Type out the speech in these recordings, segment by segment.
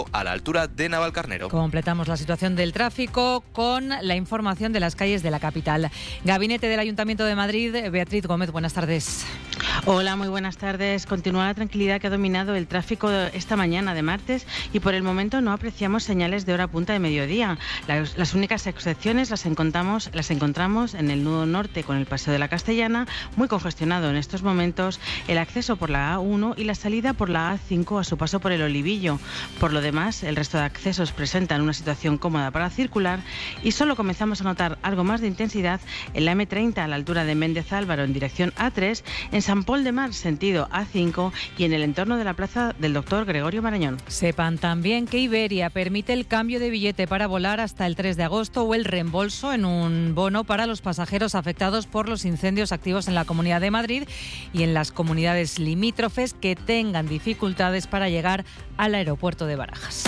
a la altura de Navalcarnero. Completamos la situación del tráfico con la información de las calles de la capital. Gabinete del Ayuntamiento de Madrid, Beatriz Gómez, buenas tardes. Hola, muy buenas tardes. Continúa la tranquilidad que ha dominado el tráfico esta mañana de martes y por el momento no apreciamos señales de hora punta de mediodía. Las únicas excepciones las encontramos en el nudo norte con el Paseo de la Castellana, muy congestionado en estos momentos, el acceso por la A1 y la salida por la A5 a su paso por el Olivillo. Por lo demás, el resto de accesos presentan una situación cómoda para circular y solo comenzamos a notar algo más de intensidad en la M30 a la altura de Méndez Álvaro en dirección A3, en San Pol de Mar sentido A5 y en el entorno de la plaza del Dr. Gregorio Marañón. Sepan también que Iberia permite el cambio de billete para volar hasta el 3 de agosto o el reembolso en un bono para los pasajeros afectados por los incendios activos en la Comunidad de Madrid y en las comunidades limítrofes que tengan dificultades para llegar al aeropuerto de Barajas.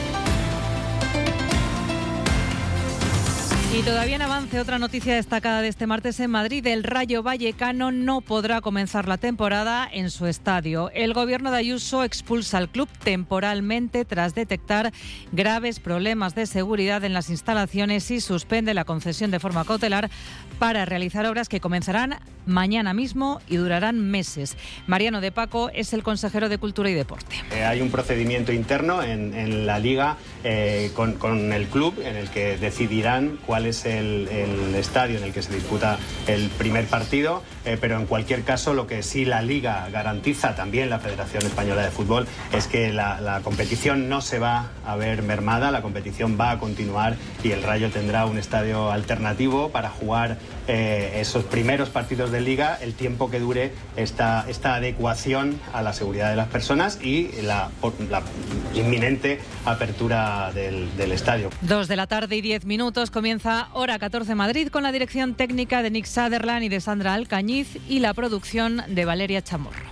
Y todavía en avance, otra noticia destacada de este martes en Madrid: el Rayo Vallecano no podrá comenzar la temporada en su estadio. El gobierno de Ayuso expulsa al club temporalmente tras detectar graves problemas de seguridad en las instalaciones y suspende la concesión de forma cautelar para realizar obras que comenzarán mañana mismo y durarán meses. Mariano de Paco es el consejero de Cultura y Deporte. Hay un procedimiento interno en la Liga con el club en el que decidirán cuál es el estadio en el que se disputa el primer partido, pero en cualquier caso lo que sí la Liga garantiza, también la Federación Española de Fútbol, es que la competición no se va a ver mermada, la competición va a continuar y el Rayo tendrá un estadio alternativo para jugar esos primeros partidos de Liga, el tiempo que dure esta adecuación a la seguridad de las personas y la inminente apertura del estadio. 2:10 comienza Hora 14 Madrid con la dirección técnica de Nick Sutherland y de Sandra Alcañiz y la producción de Valeria Chamorro.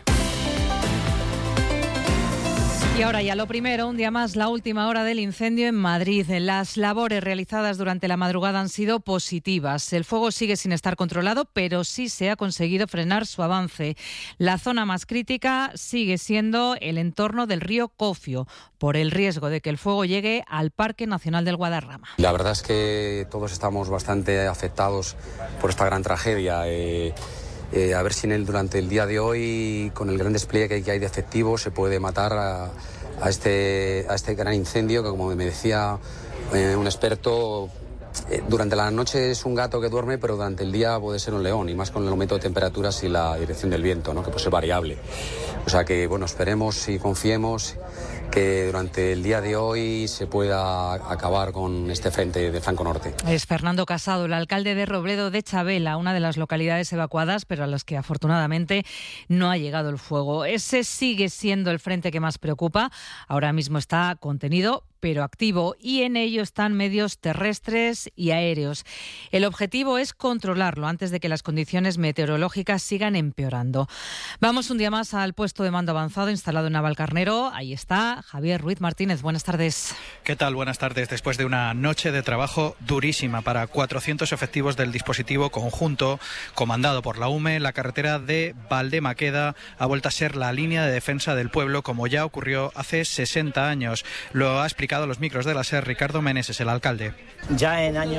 Y ahora ya lo primero, un día más, la última hora del incendio en Madrid. Las labores realizadas durante la madrugada han sido positivas. El fuego sigue sin estar controlado, pero sí se ha conseguido frenar su avance. La zona más crítica sigue siendo el entorno del río Cofio, por el riesgo de que el fuego llegue al Parque Nacional del Guadarrama. La verdad es que todos estamos bastante afectados por esta gran tragedia. A ver si durante el día de hoy, con el gran despliegue que hay de efectivos, se puede matar a este gran incendio que, como me decía un experto, durante la noche es un gato que duerme, pero durante el día puede ser un león, y más con el aumento de temperaturas y la dirección del viento, ¿no? Que puede ser variable. O sea que, bueno, esperemos y confiemos que durante el día de hoy se pueda acabar con este frente de Franco Norte. Es Fernando Casado, el alcalde de Robledo de Chabela, una de las localidades evacuadas, pero a las que afortunadamente no ha llegado el fuego. Ese sigue siendo el frente que más preocupa. Ahora mismo está contenido, pero activo, y en ello están medios terrestres y aéreos. El objetivo es controlarlo antes de que las condiciones meteorológicas sigan empeorando. Vamos un día más al puesto de mando avanzado instalado en Navalcarnero. Ahí está Javier Ruiz Martínez. Buenas tardes. ¿Qué tal? Buenas tardes. Después de una noche de trabajo durísima para 400 efectivos del dispositivo conjunto comandado por la UME, la carretera de Valdemaqueda ha vuelto a ser la línea de defensa del pueblo, como ya ocurrió hace 60 años. Lo ha explicado a los micros de la SER Ricardo Meneses, el alcalde. Ya en el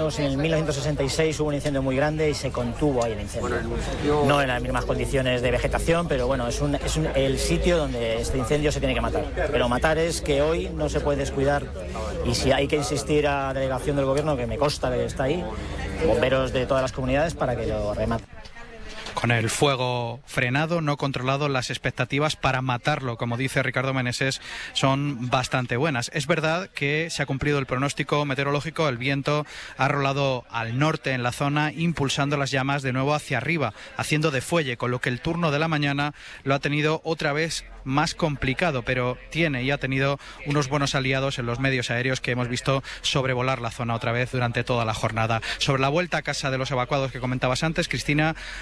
1966 hubo un incendio muy grande y se contuvo ahí el incendio. No en las mismas condiciones de vegetación, pero bueno, es el sitio donde este incendio se tiene que matar. Pero matar es que hoy no se puede descuidar, y si hay que insistir a la delegación del gobierno, que me consta que está ahí, bomberos de todas las comunidades, para que lo rematen. Con el fuego frenado, no controlado, las expectativas para matarlo, como dice Ricardo Meneses, son bastante buenas. Es verdad que se ha cumplido el pronóstico meteorológico, el viento ha rolado al norte en la zona, impulsando las llamas de nuevo hacia arriba, haciendo de fuelle, con lo que el turno de la mañana lo ha tenido otra vez más complicado, pero tiene y ha tenido unos buenos aliados en los medios aéreos que hemos visto sobrevolar la zona otra vez durante toda la jornada. Sobre la vuelta a casa de los evacuados que comentabas antes, Cristina,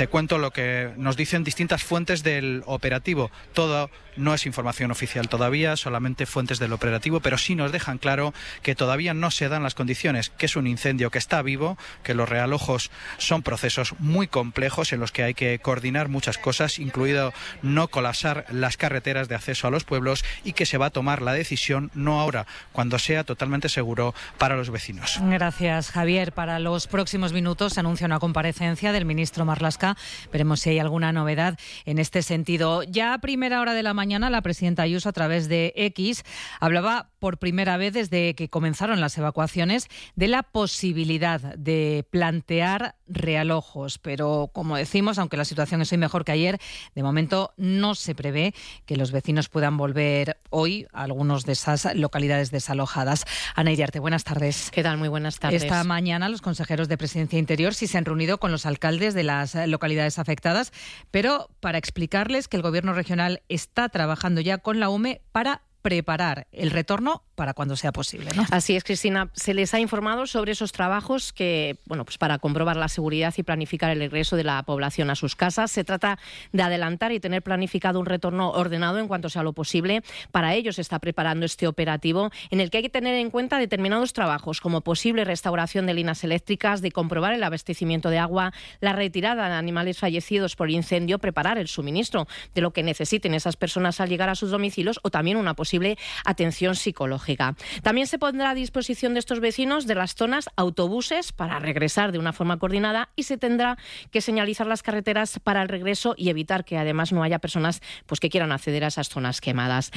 Te cuento lo que nos dicen distintas fuentes del operativo. Todo no es información oficial todavía, solamente fuentes del operativo, pero sí nos dejan claro que todavía no se dan las condiciones, que es un incendio que está vivo, que los realojos son procesos muy complejos en los que hay que coordinar muchas cosas, incluido no colapsar las carreteras de acceso a los pueblos, y que se va a tomar la decisión no ahora, cuando sea totalmente seguro para los vecinos. Gracias, Javier. Para los próximos minutos se anuncia una comparecencia del ministro Marlaska. Veremos si hay alguna novedad en este sentido. Ya a primera hora de la mañana, la presidenta Ayuso, a través de X, hablaba por primera vez desde que comenzaron las evacuaciones de la posibilidad de plantear realojos. Pero, como decimos, aunque la situación es hoy mejor que ayer, de momento no se prevé que los vecinos puedan volver hoy a algunos de esas localidades desalojadas. Ana Iriarte, buenas tardes. ¿Qué tal? Muy buenas tardes. Esta mañana los consejeros de Presidencia e Interior sí se han reunido con los alcaldes de las localidades afectadas, pero para explicarles que el Gobierno regional está trabajando ya con la UME para preparar el retorno para cuando sea posible, ¿no? Así es, Cristina. Se les ha informado sobre esos trabajos que, pues para comprobar la seguridad y planificar el regreso de la población a sus casas. Se trata de adelantar y tener planificado un retorno ordenado en cuanto sea lo posible. Para ello se está preparando este operativo en el que hay que tener en cuenta determinados trabajos, como posible restauración de líneas eléctricas, de comprobar el abastecimiento de agua, la retirada de animales fallecidos por incendio, preparar el suministro de lo que necesiten esas personas al llegar a sus domicilios, o también una posible atención psicológica. También se pondrá a disposición de estos vecinos de las zonas autobuses para regresar de una forma coordinada, y se tendrá que señalizar las carreteras para el regreso y evitar que además no haya personas pues que quieran acceder a esas zonas quemadas.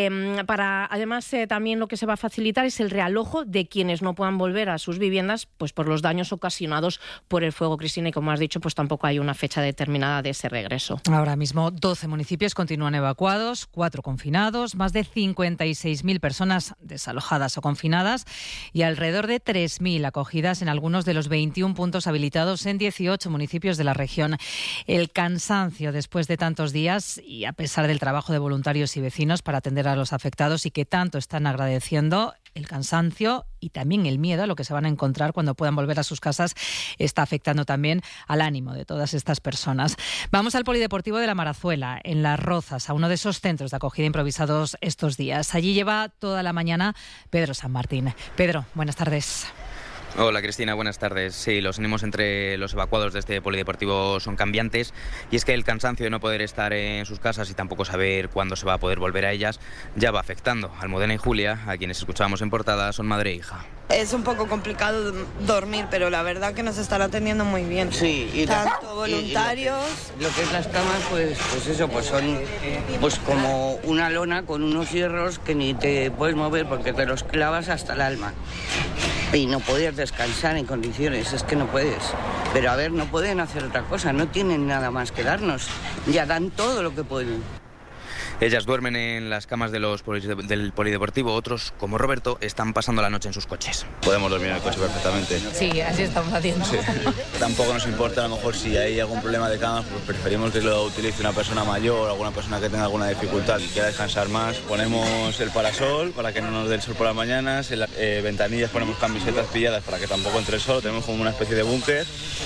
Además, también lo que se va a facilitar es el realojo de quienes no puedan volver a sus viviendas pues por los daños ocasionados por el fuego, Cristina, y como has dicho, pues tampoco hay una fecha determinada de ese regreso. Ahora mismo 12 municipios continúan evacuados, 4 confinados, más de 56.000 personas desalojadas o confinadas y alrededor de 3.000 acogidas en algunos de los 21 puntos habilitados en 18 municipios de la región. El cansancio después de tantos días, y a pesar del trabajo de voluntarios y vecinos para atender a los afectados y que tanto están agradeciendo, el cansancio y también el miedo a lo que se van a encontrar cuando puedan volver a sus casas está afectando también al ánimo de todas estas personas. Vamos al Polideportivo de la Marazuela, en Las Rozas, a uno de esos centros de acogida improvisados estos días. Allí lleva toda la mañana Pedro San Martín. Pedro, buenas tardes. Hola Cristina, buenas tardes. Sí, los ánimos entre los evacuados de este polideportivo son cambiantes, y es que el cansancio de no poder estar en sus casas y tampoco saber cuándo se va a poder volver a ellas ya va afectando. Almudena y Julia, a quienes escuchábamos en portada, son madre e hija. Es un poco complicado dormir, pero la verdad que nos están atendiendo muy bien. Sí, y tanto voluntarios. Lo que es las camas, pues eso, pues son pues como una lona con unos hierros que ni te puedes mover porque te los clavas hasta el alma. Y no puedes descansar en condiciones, es que no puedes. Pero a ver, no pueden hacer otra cosa, no tienen nada más que darnos. Ya dan todo lo que pueden. Ellas duermen en las camas del polideportivo. Otros, como Roberto, están pasando la noche en sus coches. Podemos dormir en el coche perfectamente. Sí, así estamos haciendo. Sí. Tampoco nos importa, a lo mejor si hay algún problema de camas, pues preferimos que lo utilice una persona mayor, alguna persona que tenga alguna dificultad y quiera descansar más. Ponemos el parasol para que no nos dé el sol por las mañanas, en las ventanillas ponemos camisetas pilladas para que tampoco entre el sol, tenemos como una especie de búnker.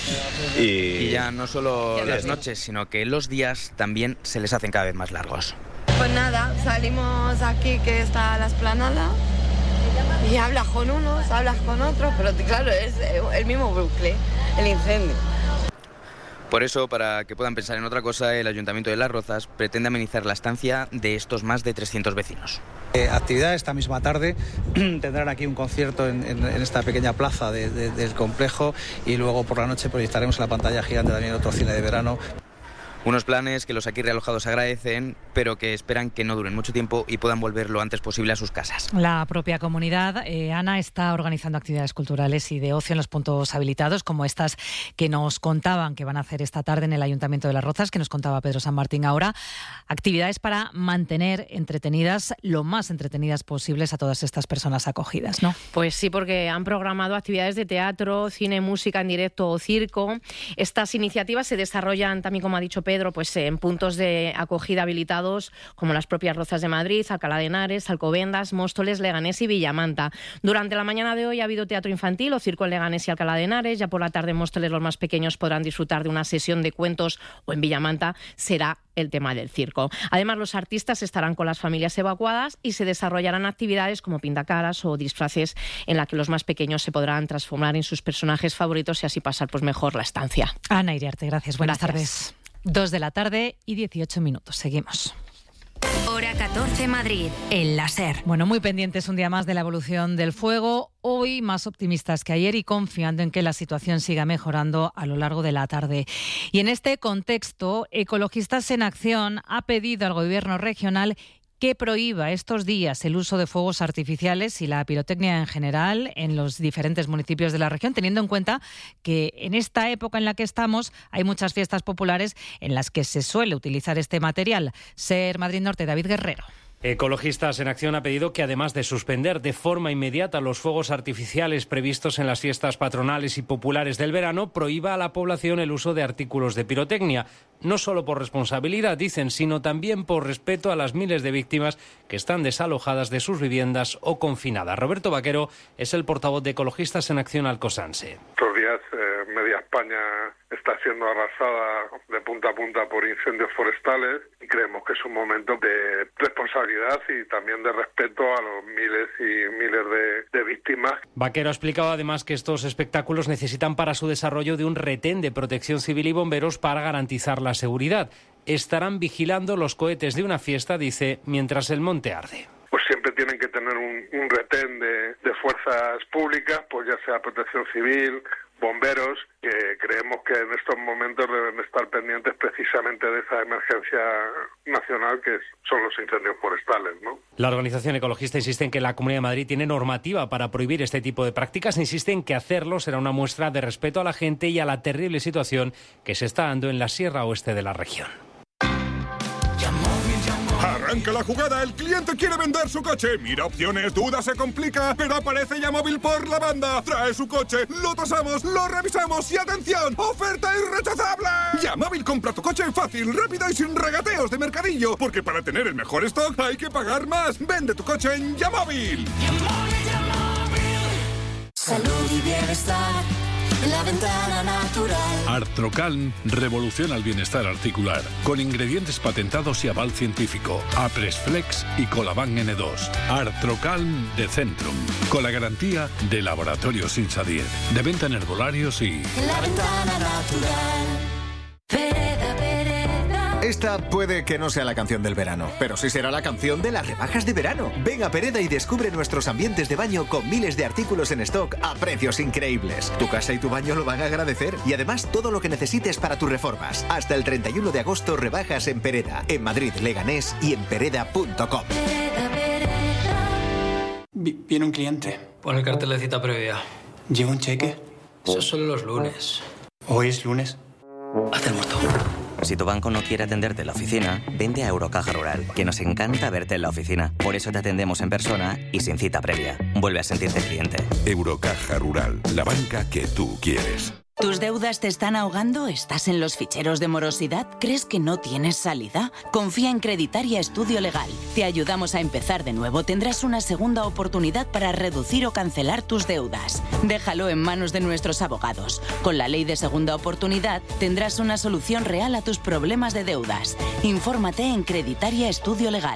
Y ya no solo las noches, sino que los días también se les hacen cada vez más largos. Pues nada, salimos aquí que está la explanada y hablas con unos, hablas con otros, pero claro, es el mismo bucle, el incendio. Por eso, para que puedan pensar en otra cosa, el Ayuntamiento de Las Rozas pretende amenizar la estancia de estos más de 300 vecinos. Actividad esta misma tarde, tendrán aquí un concierto en esta pequeña plaza del complejo, y luego por la noche proyectaremos en la pantalla gigante también otro cine de verano. Unos planes que los aquí realojados agradecen, pero que esperan que no duren mucho tiempo y puedan volver lo antes posible a sus casas. La propia comunidad, Ana, está organizando actividades culturales y de ocio en los puntos habilitados, como estas que nos contaban que van a hacer esta tarde en el Ayuntamiento de Las Rozas, que nos contaba Pedro San Martín ahora. Actividades para mantener entretenidas, lo más entretenidas posibles a todas estas personas acogidas, ¿no? Pues sí, porque han programado actividades de teatro, cine, música en directo o circo. Estas iniciativas se desarrollan también, como ha dicho Pedro, Pedro, pues en puntos de acogida habilitados como las propias Rozas de Madrid, Alcalá de Henares, Alcobendas, Móstoles, Leganés y Villamanta. Durante la mañana de hoy ha habido teatro infantil o circo en Leganés y Alcalá de Henares. Ya por la tarde en Móstoles los más pequeños podrán disfrutar de una sesión de cuentos, o en Villamanta será el tema del circo. Además, los artistas estarán con las familias evacuadas y se desarrollarán actividades como pintacaras o disfraces en la que los más pequeños se podrán transformar en sus personajes favoritos y así pasar pues mejor la estancia. Ana Iriarte, gracias. Buenas tardes. 2 de la tarde y 18 minutos. Seguimos. Hora 14 Madrid, el láser. Bueno, muy pendientes un día más de la evolución del fuego. Hoy más optimistas que ayer y confiando en que la situación siga mejorando a lo largo de la tarde. Y en este contexto, Ecologistas en Acción ha pedido al Gobierno regional que prohíba estos días el uso de fuegos artificiales y la pirotecnia en general en los diferentes municipios de la región, teniendo en cuenta que en esta época en la que estamos hay muchas fiestas populares en las que se suele utilizar este material. SER Madrid Norte, David Guerrero. Ecologistas en Acción ha pedido que, además de suspender de forma inmediata los fuegos artificiales previstos en las fiestas patronales y populares del verano, prohíba a la población el uso de artículos de pirotecnia. No solo por responsabilidad, dicen, sino también por respeto a las miles de víctimas que están desalojadas de sus viviendas o confinadas. Roberto Vaquero es el portavoz de Ecologistas en Acción Alcosanse. Estos días media España está siendo arrasada de punta a punta por incendios forestales y creemos que es un momento de responsabilidad y también de respeto a los miles y miles de víctimas. Vaquero ha explicado además que estos espectáculos necesitan para su desarrollo de un retén de protección civil y bomberos para garantizar la seguridad. Estarán vigilando los cohetes de una fiesta, dice, mientras el monte arde. Pues siempre tienen que tener un retén de fuerzas públicas, pues ya sea protección civil, bomberos, que creemos que en estos momentos deben estar pendientes precisamente de esa emergencia nacional que son los incendios forestales, ¿no? La organización ecologista insiste en que la Comunidad de Madrid tiene normativa para prohibir este tipo de prácticas. Insiste en que hacerlo será una muestra de respeto a la gente y a la terrible situación que se está dando en la Sierra Oeste de la región. Arranca la jugada, el cliente quiere vender su coche. Mira opciones, duda, se complica, pero aparece Yamóvil por la banda. Trae su coche, lo tasamos, lo revisamos y ¡atención! ¡Oferta irrechazable! Yamóvil compra tu coche fácil, rápido y sin regateos de mercadillo. Porque para tener el mejor stock hay que pagar más. Vende tu coche en Yamóvil. Salud y bienestar. La ventana natural. Artrocalm revoluciona el bienestar articular con ingredientes patentados y aval científico. Apresflex y Colaban N2. Artrocalm de Centrum, con la garantía de Laboratorios Insadier. De venta en herbolarios y... La ventana natural. Pereda, Pereda. Esta puede que no sea la canción del verano, pero sí será la canción de las rebajas de verano. Ven a Pereda y descubre nuestros ambientes de baño con miles de artículos en stock a precios increíbles. Tu casa y tu baño lo van a agradecer. Y además todo lo que necesites para tus reformas. Hasta el 31 de agosto rebajas en Pereda, en Madrid, Leganés y en pereda.com. Viene un cliente. Pon el cartel de cita previa. ¿Lleva un cheque? Eso es solo los lunes. ¿Hoy es lunes? Haz el muerto. Si tu banco no quiere atenderte en la oficina, vente a Eurocaja Rural, que nos encanta verte en la oficina. Por eso te atendemos en persona y sin cita previa. Vuelve a sentirte cliente. Eurocaja Rural, la banca que tú quieres. ¿Tus deudas te están ahogando? ¿Estás en los ficheros de morosidad? ¿Crees que no tienes salida? Confía en Creditaria Estudio Legal. Te ayudamos a empezar de nuevo. Tendrás una segunda oportunidad para reducir o cancelar tus deudas. Déjalo en manos de nuestros abogados. Con la ley de segunda oportunidad tendrás una solución real a tus problemas de deudas. Infórmate en Creditaria Estudio Legal.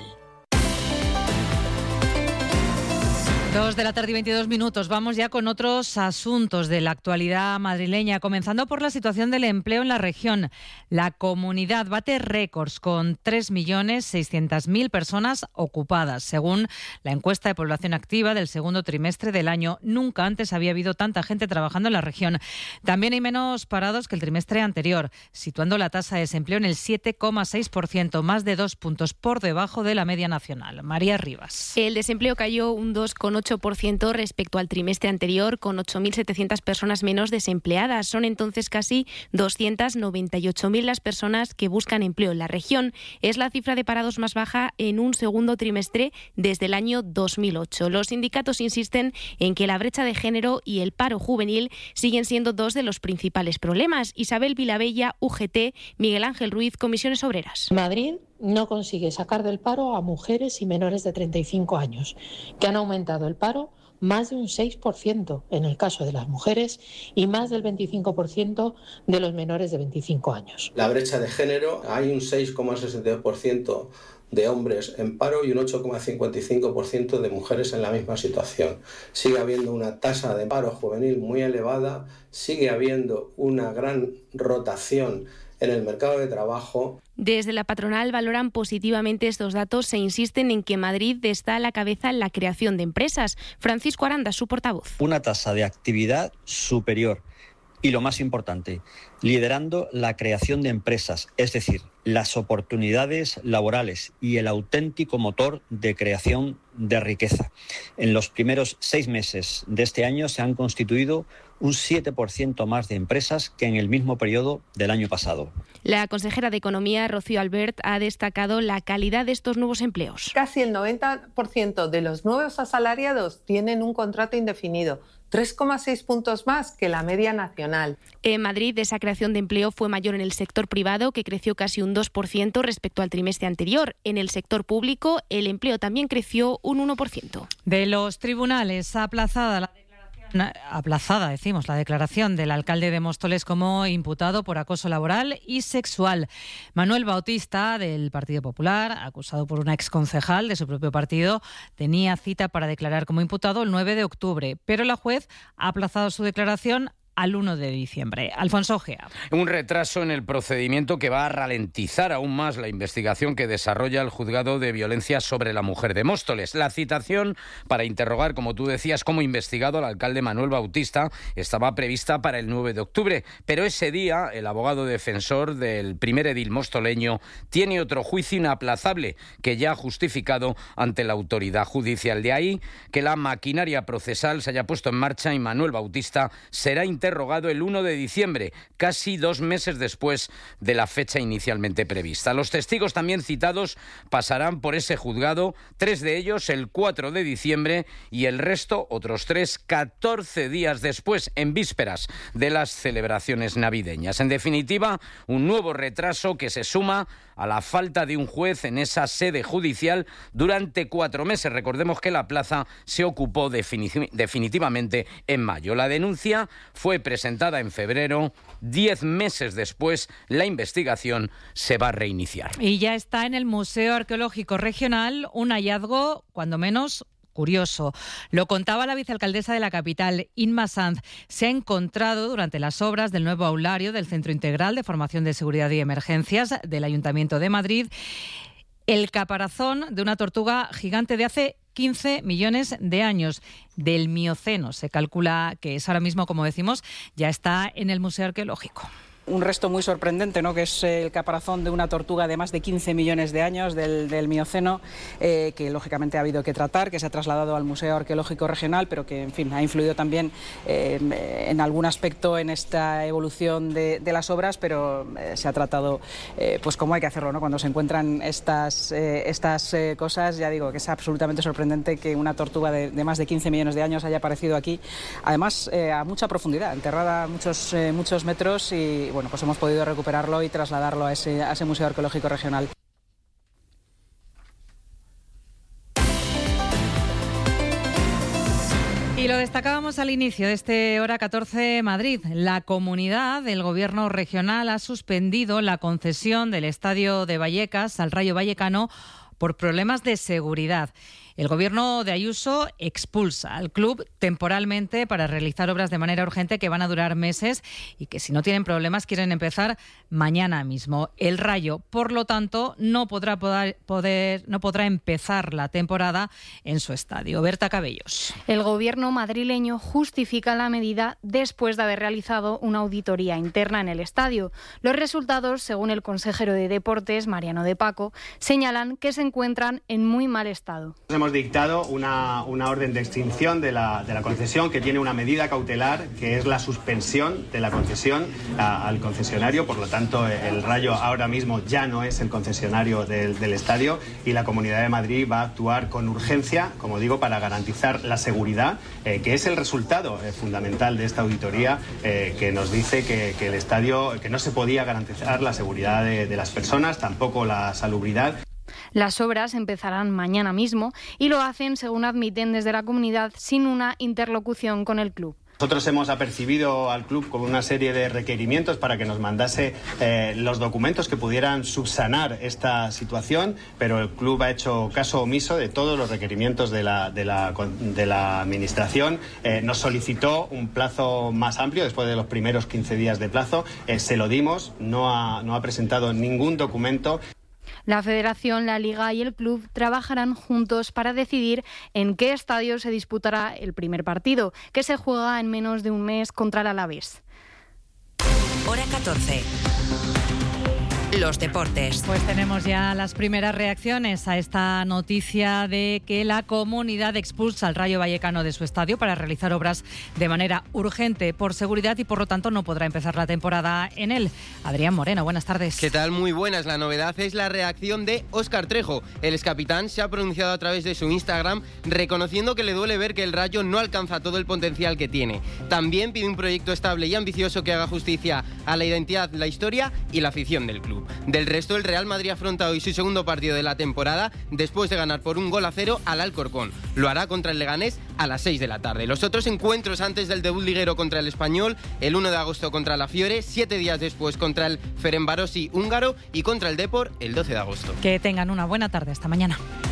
2 de la tarde y 22 minutos. Vamos ya con otros asuntos de la actualidad madrileña, comenzando por la situación del empleo en la región. La comunidad bate récords con 3.600.000 personas ocupadas, según la encuesta de población activa del segundo trimestre del año. Nunca antes había habido tanta gente trabajando en la región. También hay menos parados que el trimestre anterior, situando la tasa de desempleo en el 7,6%, más de 2 puntos por debajo de la media nacional. María Rivas. El desempleo cayó un 2,8% 8% respecto al trimestre anterior, con 8.700 personas menos desempleadas. Son entonces casi 298.000 las personas que buscan empleo en la región. Es la cifra de parados más baja en un segundo trimestre desde el año 2008. Los sindicatos insisten en que la brecha de género y el paro juvenil siguen siendo dos de los principales problemas. Isabel Vilabella, UGT, Miguel Ángel Ruiz, Comisiones Obreras. Madrid no consigue sacar del paro a mujeres y menores de 35 años, que han aumentado el paro más de un 6% en el caso de las mujeres y más del 25% de los menores de 25 años. La brecha de género, hay un 6,62% de hombres en paro y un 8,55% de mujeres en la misma situación. Sigue habiendo una tasa de paro juvenil muy elevada, sigue habiendo una gran rotación en el mercado de trabajo. Desde la patronal valoran positivamente estos datos e insisten en que Madrid está a la cabeza en la creación de empresas. Francisco Aranda, su portavoz. Una tasa de actividad superior y, lo más importante, liderando la creación de empresas, es decir, las oportunidades laborales y el auténtico motor de creación de riqueza. En los primeros 6 meses de este año se han constituido un 7% más de empresas que en el mismo periodo del año pasado. La consejera de Economía, Rocío Albert, ha destacado la calidad de estos nuevos empleos. Casi el 90% de los nuevos asalariados tienen un contrato indefinido, 3,6 puntos más que la media nacional. En Madrid, esa creación de empleo fue mayor en el sector privado, que creció casi un 2% respecto al trimestre anterior. En el sector público, el empleo también creció un 1%. De los tribunales, aplazada la declaración del alcalde de Móstoles como imputado por acoso laboral y sexual. Manuel Bautista, del Partido Popular, acusado por una exconcejal de su propio partido, tenía cita para declarar como imputado el 9 de octubre, pero la juez ha aplazado su declaración al 1 de diciembre. Alfonso Ojea. Un retraso en el procedimiento que va a ralentizar aún más la investigación que desarrolla el Juzgado de Violencia sobre la Mujer de Móstoles. La citación para interrogar, como tú decías, como investigado al alcalde Manuel Bautista estaba prevista para el 9 de octubre, pero ese día el abogado defensor del primer edil mostoleño tiene otro juicio inaplazable que ya ha justificado ante la autoridad judicial. De ahí que la maquinaria procesal se haya puesto en marcha y Manuel Bautista será interrogado el 1 de diciembre, casi 2 meses después de la fecha inicialmente prevista. Los testigos también citados pasarán por ese juzgado, 3 de ellos el 4 de diciembre y el resto, otros 3, 14 días después, en vísperas de las celebraciones navideñas. En definitiva, un nuevo retraso que se suma a la falta de un juez en esa sede judicial durante 4 meses. Recordemos que la plaza se ocupó definitivamente en mayo. La denuncia fue presentada en febrero. 10 meses después, la investigación se va a reiniciar. Y ya está en el Museo Arqueológico Regional un hallazgo, cuando menos curioso. Lo contaba la vicealcaldesa de la capital, Inma Sanz. Se ha encontrado durante las obras del nuevo aulario del Centro Integral de Formación de Seguridad y Emergencias del Ayuntamiento de Madrid el caparazón de una tortuga gigante de hace 15 millones de años, del Mioceno. Se calcula que es ahora mismo, como decimos, ya está en el Museo Arqueológico. Un resto muy sorprendente, ¿no?, que es el caparazón de una tortuga de más de 15 millones de años del Mioceno, que lógicamente ha habido que tratar, que se ha trasladado al Museo Arqueológico Regional, pero que, en fin, ha influido también en algún aspecto en esta evolución de las obras, pero se ha tratado pues como hay que hacerlo, ¿no? Cuando se encuentran estas cosas, ya digo que es absolutamente sorprendente que una tortuga de más de 15 millones de años haya aparecido aquí, además a mucha profundidad, enterrada a muchos metros, y bueno, pues hemos podido recuperarlo y trasladarlo a ese Museo Arqueológico Regional. Y lo destacábamos al inicio de este Hora 14 Madrid. La comunidad del Gobierno regional ha suspendido la concesión del Estadio de Vallecas al Rayo Vallecano por problemas de seguridad. El Gobierno de Ayuso expulsa al club temporalmente para realizar obras de manera urgente que van a durar meses y que, si no tienen problemas, quieren empezar mañana mismo. El Rayo, por lo tanto, no podrá empezar la temporada en su estadio. Berta Cabellos. El Gobierno madrileño justifica la medida después de haber realizado una auditoría interna en el estadio. Los resultados, según el consejero de Deportes, Mariano de Paco, señalan que se encuentran en muy mal estado. Hemos hemos dictado una orden de extinción de la concesión, que tiene una medida cautelar, que es la suspensión de la concesión al concesionario. Por lo tanto, el Rayo ahora mismo ya no es el concesionario del estadio, y la Comunidad de Madrid va a actuar con urgencia, como digo, para garantizar la seguridad, que es el resultado fundamental de esta auditoría, que nos dice que el estadio, que no se podía garantizar la seguridad de las personas, tampoco la salubridad. Las obras empezarán mañana mismo y lo hacen, según admiten desde la comunidad, sin una interlocución con el club. Nosotros hemos apercibido al club con una serie de requerimientos para que nos mandase los documentos que pudieran subsanar esta situación, pero el club ha hecho caso omiso de todos los requerimientos de la administración. Nos solicitó un plazo más amplio después de los primeros 15 días de plazo. Se lo dimos, no ha presentado ningún documento. La Federación, la Liga y el club trabajarán juntos para decidir en qué estadio se disputará el primer partido, que se juega en menos de un mes contra el Alavés. Hora 14. Los deportes. Pues tenemos ya las primeras reacciones a esta noticia de que la comunidad expulsa al Rayo Vallecano de su estadio para realizar obras de manera urgente por seguridad y por lo tanto no podrá empezar la temporada en él. Adrián Moreno, buenas tardes. ¿Qué tal? Muy buenas. La novedad es la reacción de Óscar Trejo. El excapitán se ha pronunciado a través de su Instagram reconociendo que le duele ver que el Rayo no alcanza todo el potencial que tiene. También pide un proyecto estable y ambicioso que haga justicia a la identidad, la historia y la afición del club. Del resto, el Real Madrid afronta hoy su segundo partido de la temporada después de ganar por 1-0 al Alcorcón. Lo hará contra el Leganés a las 6 de la tarde. Los otros encuentros antes del debut liguero contra el Español, el 1 de agosto contra la Fiore, 7 días después contra el Ferencvárosi húngaro y contra el Depor el 12 de agosto. Que tengan una buena tarde. Hasta mañana.